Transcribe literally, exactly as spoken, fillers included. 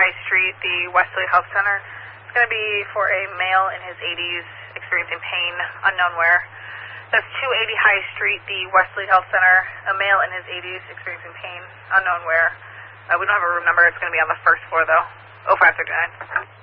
High Street, the Wesley Health Center. It's going to be for a male in his eighties experiencing pain, unknown where. That's two eighty High Street, the Wesley Health Center, a male in his eighties experiencing pain, unknown where. Uh, we don't have a room number. It's going to be on the first floor, though. oh five three nine.